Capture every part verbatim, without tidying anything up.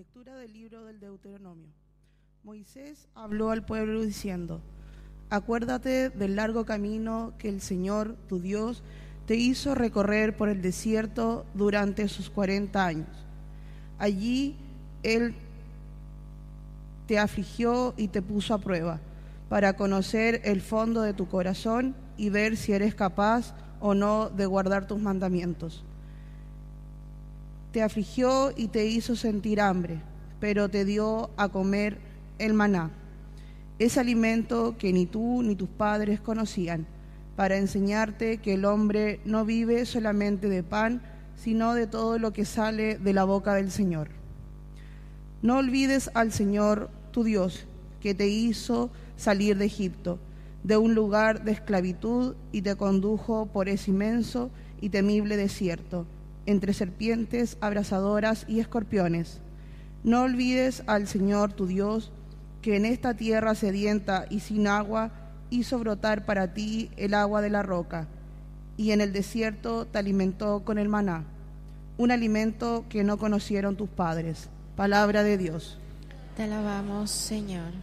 Lectura del libro del Deuteronomio. Moisés habló al pueblo diciendo: Acuérdate del largo camino que el Señor, tu Dios, te hizo recorrer por el desierto durante sus cuarenta años. Allí Él te afligió y te puso a prueba, para conocer el fondo de tu corazón y ver si eres capaz o no de guardar tus mandamientos. Te afligió y te hizo sentir hambre, pero te dio a comer el maná, ese alimento que ni tú ni tus padres conocían, para enseñarte que el hombre no vive solamente de pan, sino de todo lo que sale de la boca del Señor. No olvides al Señor tu Dios, que te hizo salir de Egipto, de un lugar de esclavitud, y te condujo por ese inmenso y temible desierto, entre serpientes abrasadoras y escorpiones. No olvides al Señor tu Dios, que en esta tierra sedienta y sin agua hizo brotar para ti el agua de la roca, y en el desierto te alimentó con el maná, un alimento que no conocieron tus padres. Palabra de Dios. Te alabamos, Señor.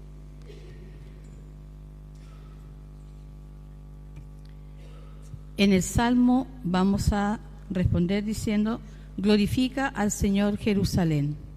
En el Salmo vamos a responder diciendo: glorifica al Señor Jerusalén.